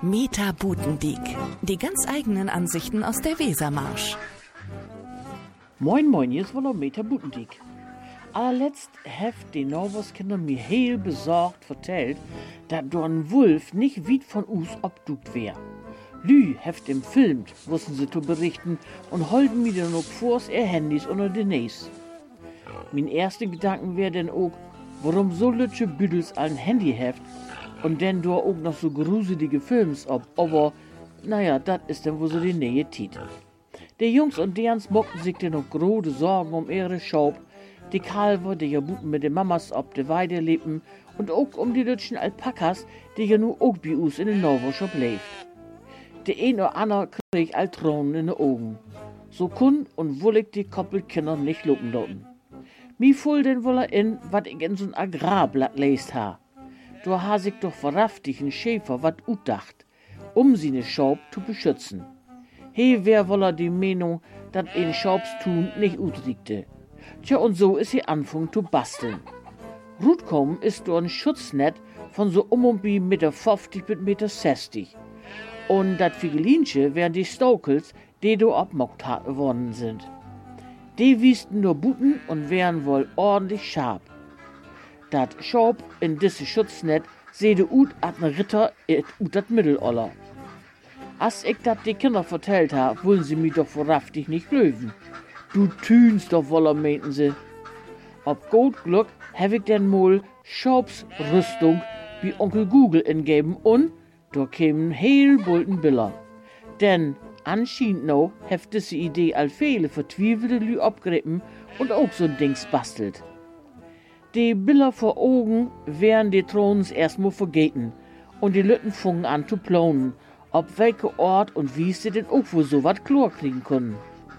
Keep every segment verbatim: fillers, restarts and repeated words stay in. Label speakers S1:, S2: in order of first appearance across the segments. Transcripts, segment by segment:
S1: Meta Butendiek. Die ganz eigenen Ansichten aus der Wesermarsch.
S2: Moin moin, hier ist wohl noch Meta Butendiek. Allerletzt heft die Norwoskinder mir heel besorgt vertellt, dass do ein Wolf nicht weit von us obdukt wär. Lü heft im filmt, wussten sie zu berichten, und holden mir dann noch vors ihr Handys unter den Näs. Mein erster Gedanken wär denn auch, warum so lütsche Büdels ein Handy heft und denn do auch noch so gruselige Films ob, aber naja, dat ist denn wo so die Nähe tiet. Die Jungs und derns mockten sich denn noch grode Sorgen um ihre Schaub, die Kalver, die ja buten mit den Mamas ob de Weide lebten und auch um die lütschen Alpakas, die ja nu auch bei us in den Norwoschop lebt. De ein oder ander krieg all Tränen in de Augen. So kun und wollig die Koppelkinder nicht lupen dorten. Mi fuhl den woller in, wat ich in so'n Agrarblatt lest ha. Do ha sich doch verraftig ein Schäfer wat utdacht, um seine Schaub zu beschützen. He wär woller die Meinung, dat ein Schaubstun nicht utriegte. Tja, und so is sie anfang zu basteln. Rutkommen ist do ein Schutznet von so um und bi Meter fünfzig bis Meter sechzig. Und dat Figelinsche wären die Stokels, die do abmockt worden sind. Die wiesten nur Buten und wären wohl ordentlich scharf. Dat Schaub in disse Schutznet sehde ut at ne Ritter et ut dat Mitteloller. As ich dat die Kinder vertellt ha, wollen sie mi doch verraftig nicht löwen. Du tünst doch woller, meinten sie. Ob gut Glück hab ich denn mal Schaubsrüstung wie Onkel Google ingeben und da kämen heel bulten Biller. Denn anscheinend no heft diese Idee all viele vertwiefelte Lü abgrippen und auch so'n Dings bastelt. Die Biller vor Augen wären die Throns erstmal vergeten und die Lütten fungen an zu planen, ob welche Ort und wie sie denn auch wohl so wat Chlor kriegen können.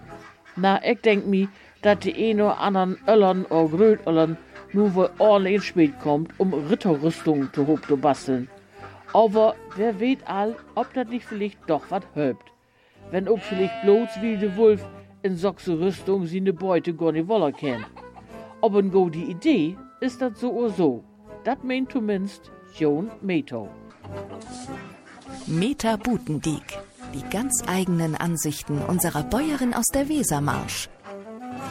S2: Na, ich denk mi, dat die ein oder anderen Öllern oder Grötöllern nur wohl ordentlich ins Spät kommt, um Ritterrüstungen zu hoch zu basteln. Aber wer weet all, ob dat nicht vielleicht doch wat hölbt. Wenn auch vielleicht bloß wie de Wolf in soxe Rüstung sie ne Beute gar nicht woller kennt. Ob en go die Idee ist dat so oder so. Dat meint zumindest Joan Meto.
S1: Meta Butendiek. Die ganz eigenen Ansichten unserer Bäuerin aus der Wesermarsch.